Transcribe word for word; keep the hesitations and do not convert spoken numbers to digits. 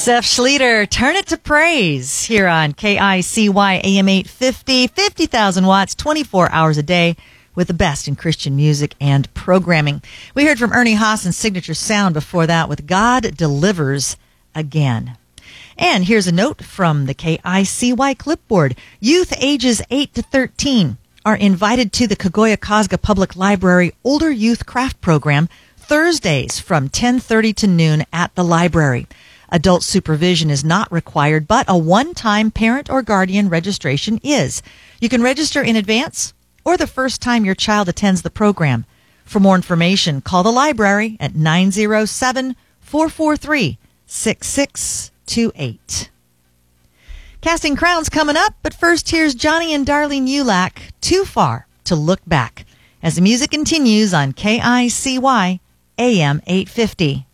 Seth Schleter, Turn It to Praise, here on K I C Y A M eight fifty, fifty thousand watts, twenty-four hours a day, with the best in Christian music and programming. We heard from Ernie Haas and Signature Sound before that with God Delivers Again. And here's a note from the K I C Y clipboard. Youth ages eight to thirteen are invited to the Kagoya Kazga Public Library Older Youth Craft Program Thursdays from ten thirty to noon at the library. Adult supervision is not required, but a one-time parent or guardian registration is. You can register in advance or the first time your child attends the program. For more information, call the library at nine oh seven, four four three, six six two eight. Casting Crowns coming up, but first here's Johnny and Darlene Ulack, Too Far to Look Back, as the music continues on K I C Y A M eight fifty.